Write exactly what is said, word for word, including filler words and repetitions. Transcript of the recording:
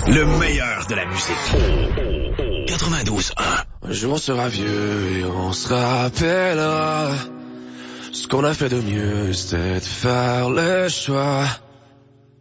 Le meilleur de la musique. quatre-vingt-douze un. Un jour on sera vieux et on se rappellera. Ce qu'on a fait de mieux, c'était de faire le choix